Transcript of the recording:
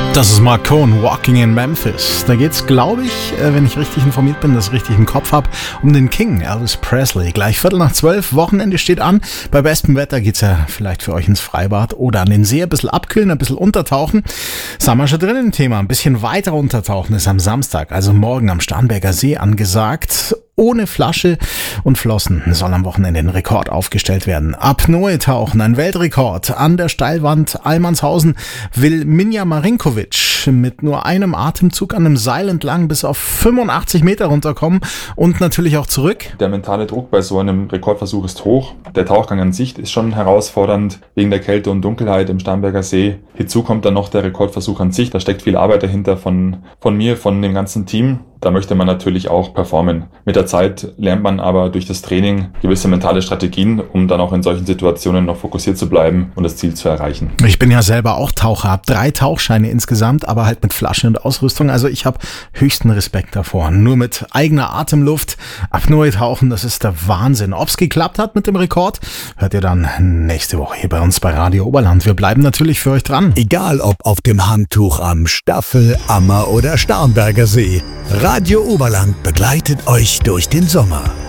Das ist Mark Cohn, Walking in Memphis. Da geht's, glaube ich, wenn ich richtig informiert bin, das richtig im Kopf habe, um den King, Elvis Presley. Gleich 11:45, Wochenende steht an. Bei bestem Wetter geht's ja vielleicht für euch ins Freibad oder an den See. Ein bisschen abkühlen, ein bisschen untertauchen. Sind wir schon drin im Thema. Ein bisschen weiter untertauchen ist am Samstag, also morgen am Starnberger See angesagt. Ohne Flasche und Flossen soll am Wochenende ein Rekord aufgestellt werden. Apnoe-Tauchen, ein Weltrekord. An der Steilwand Almanshausen will Minja Marinkovic mit nur einem Atemzug an einem Seil entlang bis auf 85 Meter runterkommen und natürlich auch zurück. Der mentale Druck bei so einem Rekordversuch ist hoch. Der Tauchgang an sich ist schon herausfordernd wegen der Kälte und Dunkelheit im Starnberger See. Hinzu kommt dann noch der Rekordversuch an sich. Da steckt viel Arbeit dahinter von mir, von dem ganzen Team. Da möchte man natürlich auch performen. Mit der Zeit lernt man aber durch das Training gewisse mentale Strategien, um dann auch in solchen Situationen noch fokussiert zu bleiben und das Ziel zu erreichen. Ich bin ja selber auch Taucher, habe 3 Tauchscheine insgesamt, aber halt mit Flasche und Ausrüstung. Also ich habe höchsten Respekt davor. Nur mit eigener Atemluft, Apnoe-Tauchen, das ist der Wahnsinn. Ob's geklappt hat mit dem Rekord, hört ihr dann nächste Woche hier bei uns bei Radio Oberland. Wir bleiben natürlich für euch dran. Egal ob auf dem Handtuch am Staffel, Ammer oder Starnberger See. Radio Oberland begleitet euch durch den Sommer.